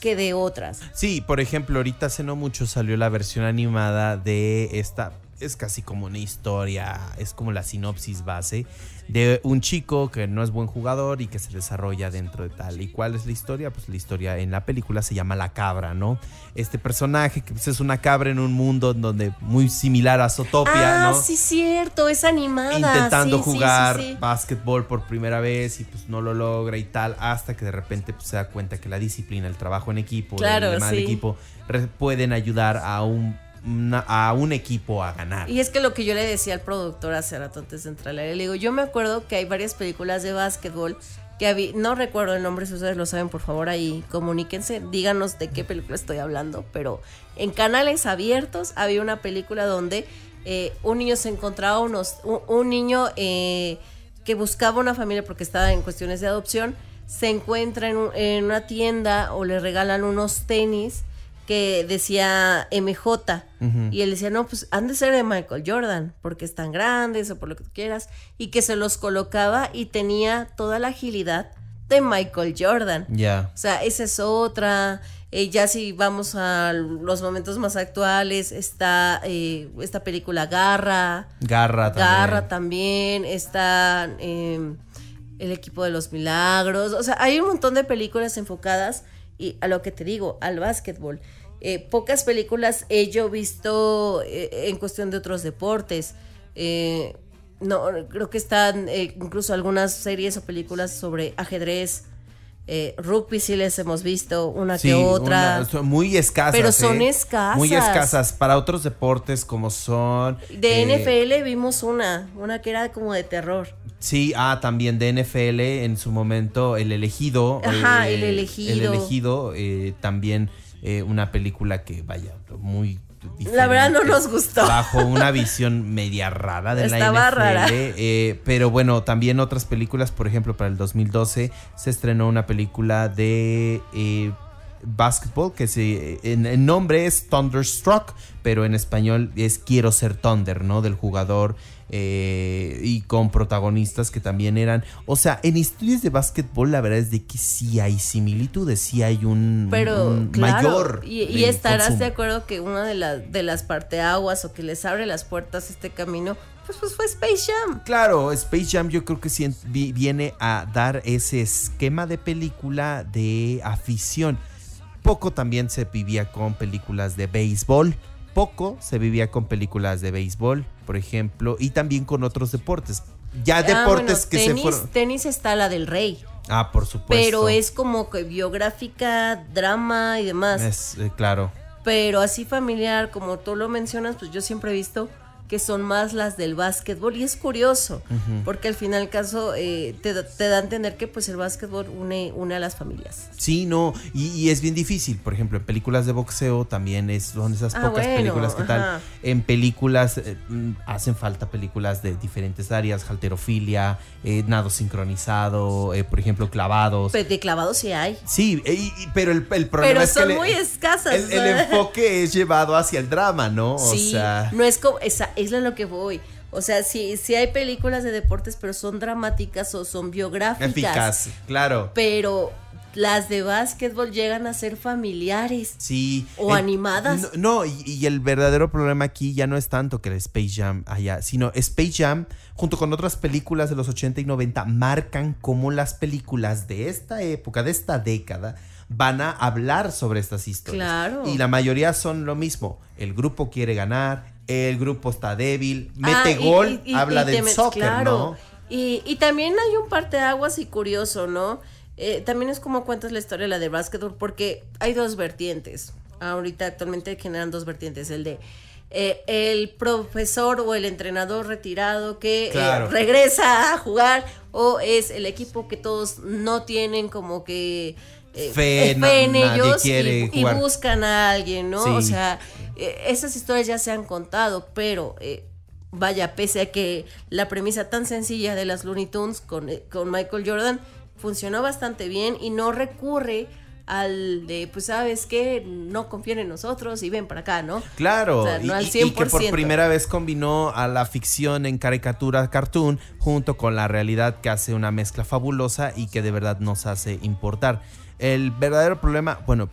que de otras. Sí, por ejemplo, ahorita hace no mucho salió la versión animada de esta. Es casi como una historia, es como la sinopsis base de un chico que no es buen jugador y que se desarrolla dentro de tal. ¿Y cuál es la historia? Pues la historia en la película se llama La Cabra, ¿no? Este personaje que pues, es una cabra en un mundo donde muy similar a Zootopia, ¿no? Ah, sí, cierto, es animada. Intentando sí, jugar sí. básquetbol por primera vez y pues no lo logra y tal, hasta que de repente pues, se da cuenta que la disciplina, el trabajo en equipo, Claro, el mal equipo, pueden ayudar a un equipo a ganar. Y es que lo que yo le decía al productor hace rato antes de entrar al aire, le digo, yo me acuerdo que hay varias películas de básquetbol que no recuerdo el nombre, si ustedes lo saben, por favor ahí comuníquense, díganos de qué película estoy hablando, pero en canales abiertos había una película donde un niño se encontraba un niño que buscaba una familia porque estaba en cuestiones de adopción, se encuentra en una tienda o le regalan unos tenis que decía MJ, y él decía, no, pues han de ser de Michael Jordan, porque están grandes o por lo que tú quieras, y que se los colocaba y tenía toda la agilidad de Michael Jordan. Ya. O sea, esa es otra. Ya si vamos a los momentos más actuales, está esta película Garra también, está El equipo de los milagros, o sea, hay un montón de películas enfocadas y a lo que te digo, al básquetbol. Pocas películas he yo visto en cuestión de otros deportes. No, creo que están incluso algunas series o películas sobre ajedrez. Rugby sí les hemos visto, una que otra. Son muy escasas. Pero son escasas. Muy escasas para otros deportes como son. De NFL vimos una que era como de terror. Sí, también de NFL en su momento, El Elegido. Ajá, El Elegido. El Elegido, también una película que vaya, muy diferente. La verdad no nos gustó. Bajo una visión media rara de Estaba la NFL. rara. Pero bueno, también otras películas, por ejemplo, para el 2012 se estrenó una película de básquetbol que en nombre es Thunderstruck, pero en español es Quiero ser Thunder, ¿no? Del jugador y con protagonistas que también eran, o sea, en historias de básquetbol la verdad es de que sí hay similitudes, sí hay un claro, mayor y estarás consumo. de acuerdo que una de las parteaguas o que les abre las puertas este camino pues fue Space Jam. Claro, Space Jam yo creo que sí viene a dar ese esquema de película de afición. Poco también se vivía con películas de béisbol. Por ejemplo, y también con otros deportes. Ya deportes que se fueron. Tenis está la del Rey. Por supuesto. Pero es como que biográfica, drama y demás. Es claro. Pero así familiar, como tú lo mencionas, pues yo siempre he visto que son más las del básquetbol y es curioso, porque al final del caso te da a entender que pues el básquetbol une a las familias. Sí, no, y es bien difícil, por ejemplo, en películas de boxeo también son esas pocas películas que tal, en películas hacen falta películas de diferentes áreas, halterofilia, nado sincronizado, por ejemplo, clavados. Pero de clavados sí hay. Sí, pero el problema es que son muy escasas. El enfoque es llevado hacia el drama, ¿no? Sí, o sea, no es como es a lo que voy. O sea, sí hay películas de deportes, pero son dramáticas o son biográficas. Eficaz, claro. Pero las de básquetbol llegan a ser familiares. Sí. O animadas. No, y el verdadero problema aquí ya no es tanto que el Space Jam allá, sino Space Jam, junto con otras películas de los 80 y 90, marcan cómo las películas de esta época, de esta década, van a hablar sobre estas historias. Claro. Y la mayoría son lo mismo. El grupo quiere ganar, el grupo está débil, mete gol, habla del soccer, claro. ¿no? Y también hay un parteaguas y curioso, ¿no? También es como cuentas la historia de la de básquetbol, porque hay dos vertientes. Ahorita actualmente generan dos vertientes, el de el profesor o el entrenador retirado que regresa a jugar, o es el equipo que todos no tienen como que fe en ellos y buscan a alguien, ¿no? Sí. O sea, esas historias ya se han contado, pero vaya, pese a que la premisa tan sencilla de las Looney Tunes con Michael Jordan funcionó bastante bien y no recurre al de, pues, ¿sabes qué? No confíen en nosotros y ven para acá, ¿no? Claro, o sea, no al 100%. Y que por primera vez combinó a la ficción en caricatura, cartoon, junto con la realidad, que hace una mezcla fabulosa y que de verdad nos hace importar. El verdadero problema, bueno,